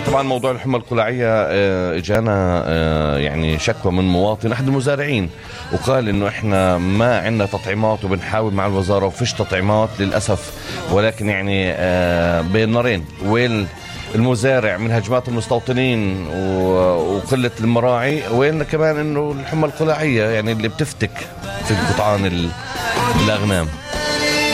طبعا موضوع الحمى القلاعية اجانا يعني شكوى من مواطن احد المزارعين، وقال انه احنا ما عندنا تطعيمات وبنحاول مع الوزارة وفيش تطعيمات للأسف. ولكن يعني بين نارين، وين المزارع من هجمات المستوطنين وقلة المراعي، وين كمان انه الحمى القلاعية يعني اللي بتفتك في قطعان الأغنام.